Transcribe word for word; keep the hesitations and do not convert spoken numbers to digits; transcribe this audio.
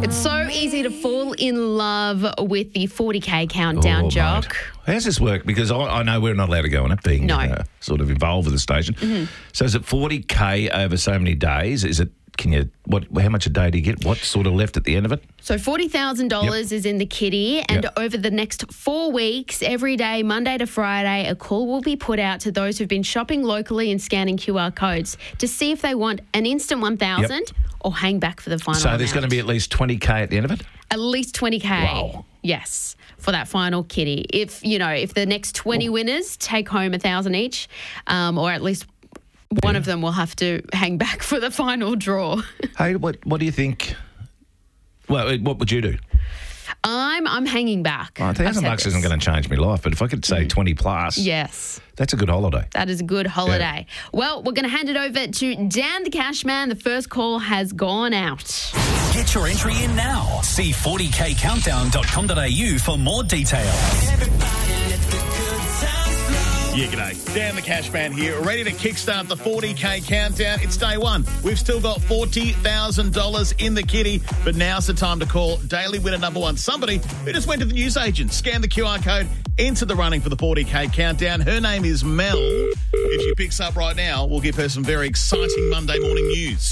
It's so easy to fall in love with the forty K countdown, Oh, Jock. mate. How does this work? Because I, I know we're not allowed to go on it, being No. uh, sort of involved with the station. Mm-hmm. So is it forty K over so many days? Is it? Can you? What? How much a day do you get? What's sort of left at the end of it? So forty thousand dollars Yep. is in the kitty, and Yep. over the next four weeks, every day, Monday to Friday, a call will be put out to those who've been shopping locally and scanning Q R codes to see if they want an instant one thousand Yep. or hang back for the final So there's amount. going to be at least twenty K at the end of it? At least twenty K. Wow. Yes, for that final kitty. If, you know, if the next twenty winners take home a thousand each, um, or at least one Yeah. of them will have to hang back for the final draw. Hey, what what do you think? Well, what would you do? I'm I'm hanging back. Oh, a I've thousand said bucks this. isn't going to change my life, but if I could say twenty plus, Yes. that's a good holiday. That is a good holiday. Well, we're going to hand it over to Dan the Cashman. The first call has gone out. Get your entry in now. See forty k countdown dot com dot a u for more details. Yeah, g'day. Dan the Cashman here, ready to kickstart the forty K countdown. It's day one. We've still got forty thousand dollars in the kitty, but now's the time to call daily winner number one. Somebody who just went to the newsagent, scanned the Q R code, entered the running for the forty K countdown. Her name is Mel. If she picks up right now, we'll give her some very exciting Monday morning news.